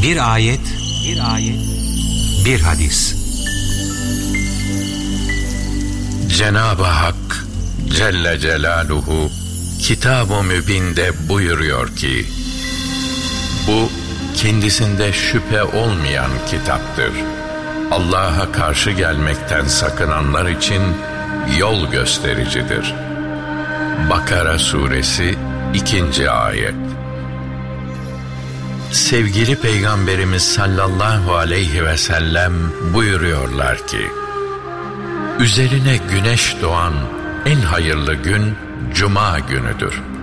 Bir ayet, bir hadis. Cenab-ı Hak Celle Celaluhu Kitab-ı Mübin'de buyuruyor ki, bu kendisinde şüphe olmayan kitaptır. Allah'a karşı gelmekten sakınanlar için yol göstericidir. Bakara Suresi 2. ayet. Sevgili Peygamberimiz sallallahu aleyhi ve sellem buyuruyorlar ki, üzerine güneş doğan en hayırlı gün Cuma günüdür.